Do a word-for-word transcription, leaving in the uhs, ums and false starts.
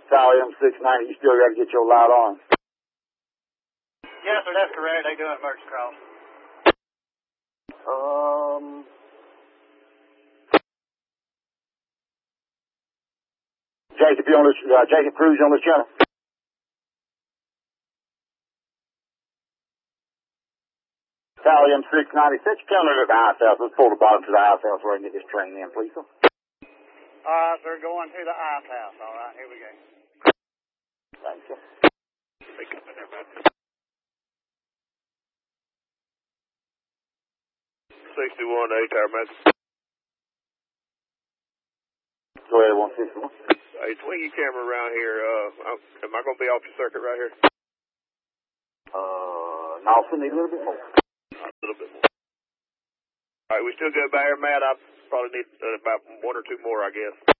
Sally M six ninety, you still got to get your light on. Yes, sir, that's correct. They doing emergency cross. Um... Jacob, you on this, uh, Jacob Cruz, you on this channel? Sally M six ninety, set your counter at the ice house. Let's pull the bottom to the ice house where I can get this train in, please, sir. All right, sir, going to the ice house. All right, here we go. Thank you. sixty-one, eight tower message. Go ahead, one sixty-one. Hey, swing your camera around here. Uh, am I going to be off your circuit right here? Uh, no, we need a little bit more. A little bit more. All right, we still good by here, Matt? I probably need uh, about one or two more, I guess.